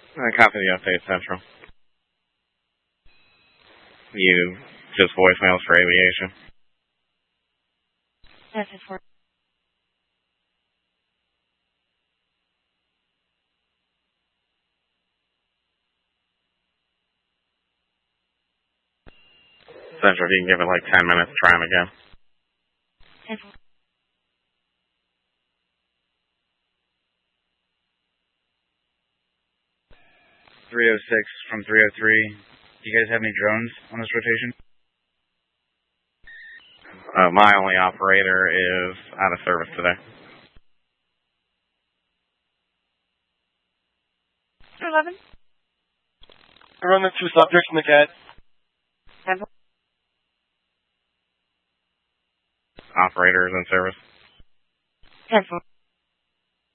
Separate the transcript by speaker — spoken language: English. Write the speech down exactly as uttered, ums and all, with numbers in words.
Speaker 1: I copy the update, Central. You just voicemails for aviation.
Speaker 2: This is for.
Speaker 1: Central, if you can give it like ten minutes, try him again.
Speaker 2: Central.
Speaker 3: three oh six from three oh three. Do you guys have any drones on this rotation?
Speaker 1: Uh, my only operator is out of service today.
Speaker 2: eleven.
Speaker 4: I run the two subjects in the cat.
Speaker 2: Central.
Speaker 1: Operator is in service.
Speaker 2: Central.